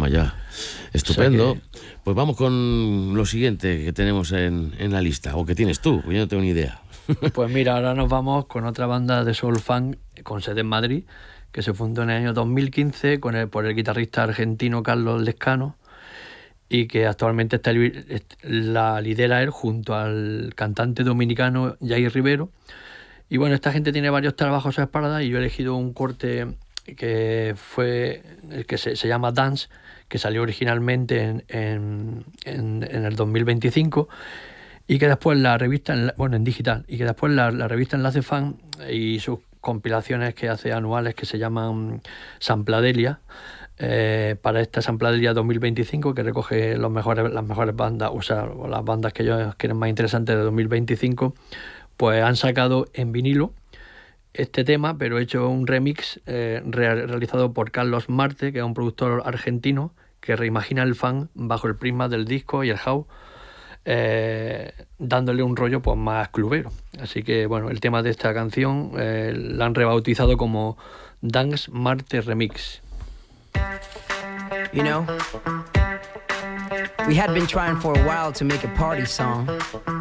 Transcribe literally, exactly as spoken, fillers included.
Toma ya. Estupendo. O sea que... Pues vamos con lo siguiente que tenemos en, en la lista, o que tienes tú, yo no tengo ni idea. Pues mira, ahora nos vamos con otra banda de soul funk con sede en Madrid, que se fundó en el año dos mil quince con el, por el guitarrista argentino Carlos Lescano, y que actualmente está, la lidera él junto al cantante dominicano Jair Rivero. Y bueno, esta gente tiene varios trabajos a espalda, y yo he elegido un corte que fue el que se, se llama Dance, que salió originalmente en, en, en, en el dos mil veinticinco, y que después la revista, bueno, en digital, y que después la, la revista Enlace Fan y sus compilaciones que hace anuales, que se llaman Sampladelia, eh, para esta Sampladelia dos mil veinticinco, que recoge los mejores, las mejores bandas, o sea, las bandas que ellos quieren más interesantes de dos mil veinticinco, pues han sacado en vinilo este tema, pero hecho un remix eh, re- realizado por Carlos Marte, que es un productor argentino que reimagina el funk bajo el prisma del disco y el house, eh, dándole un rollo pues más clubero. Así que bueno, el tema de esta canción eh, la han rebautizado como Dance Marte Remix. You know, we had been trying for a while to make a party song.